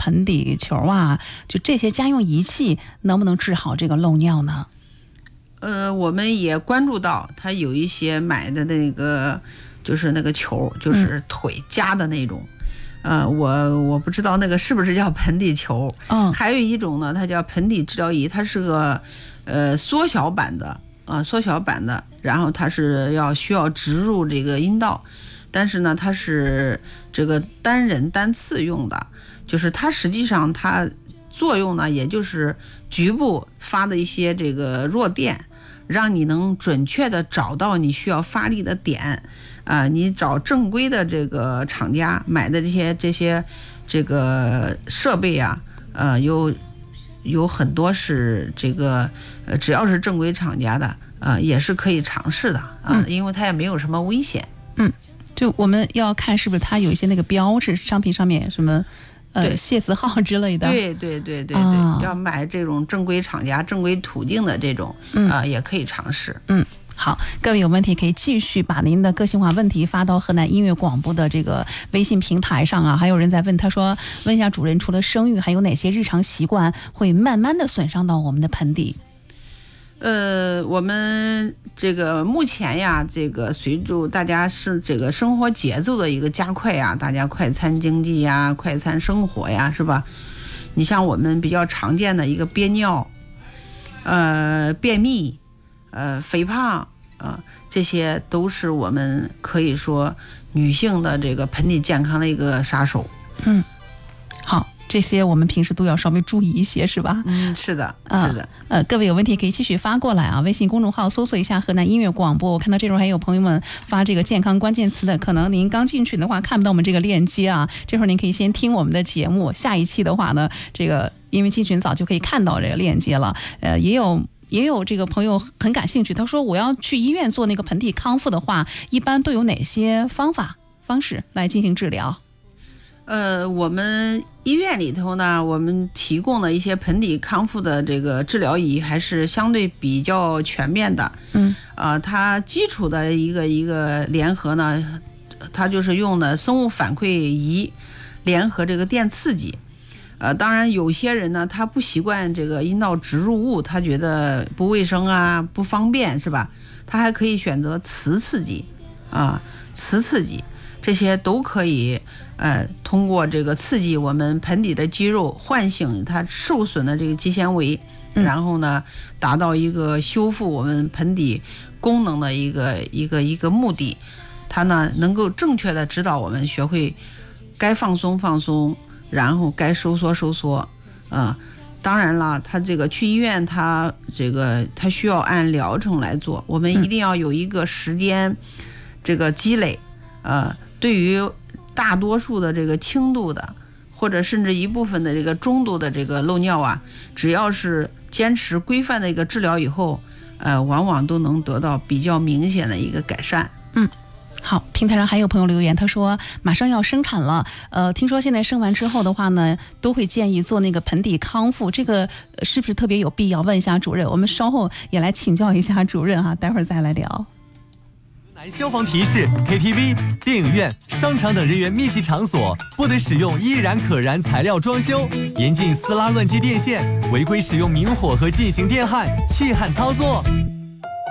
盆底球啊，就这些家用仪器能不能治好这个漏尿呢？ 我们也关注到他有一些买的那个就是那个球，就是腿夹的那种。我不知道那个是不是叫盆底球。还有一种呢，它叫盆底治疗仪，它是个缩小版的然后它是需要植入这个阴道，但是呢它是这个单人单次用的，就是它实际上它作用呢也就是局部发的一些这个弱电，让你能准确的找到你需要发力的点。你找正规的这个厂家买的这些这个设备啊，有很多是这个只要是正规厂家的也是可以尝试的因为它也没有什么危险。 就我们要看是不是它有一些那个标志，商品上面什么谢字号之类的。 对，要买这种正规厂家、正规途径的这种也可以尝试。 好，各位有问题可以继续把您的个性化问题发到河南音乐广播的这个微信平台上啊。还有人在问，他说问一下主任，除了生育，还有哪些日常习惯会慢慢的损伤到我们的盆底？ 我们这个目前呀，这个随着大家是这个生活节奏的一个加快呀，大家快餐经济呀、快餐生活呀，是吧？你像我们比较常见的一个憋尿、便秘、肥胖这些都是我们可以说女性的这个盆底健康的一个杀手。 好，这些我们平时都要稍微注意一些，是吧？ 是的。 各位有问题可以继续发过来啊，微信公众号搜索一下河南音乐广播。我看到这时候还有朋友们发这个健康关键词的，可能您刚进群的话看不到我们这个链接啊，这会儿您可以先听我们的节目，下一期的话呢，这个因为进群早就可以看到这个链接了。也有这个朋友很感兴趣，他说我要去医院做那个盆底康复的话，一般都有哪些方式来进行治疗？ 我们医院里头呢，我们提供的一些盆底康复的这个治疗仪还是相对比较全面的。它基础的一个联合呢，它就是用的生物反馈仪联合这个电刺激。当然有些人呢，他不习惯这个阴道植入物，他觉得不卫生啊，不方便，是吧？他还可以选择磁刺激这些都可以通过这个刺激我们盆底的肌肉，唤醒它受损的这个肌纤维，然后呢达到一个修复我们盆底功能的一个目的。它呢能够正确的指导我们学会该放松，然后该收缩。当然了，他这个去医院，他需要按疗程来做，我们一定要有一个时间这个积累。对于大多数的这个轻度的，或者甚至一部分的这个中度的这个漏尿啊，只要是坚持规范的一个治疗以后，往往都能得到比较明显的一个改善。 好，平台上还有朋友留言，他说马上要生产了，听说现在生完之后的话呢，都会建议做那个盆底康复，这个是不是特别有必要？问一下主任，我们稍后也来请教一下主任哈，待会儿再来聊。河南消防提示 ：KTV、电影院、商场等人员密集场所不得使用易燃可燃材料装修，严禁撕拉乱接电线，违规使用明火和进行电焊、气焊操作。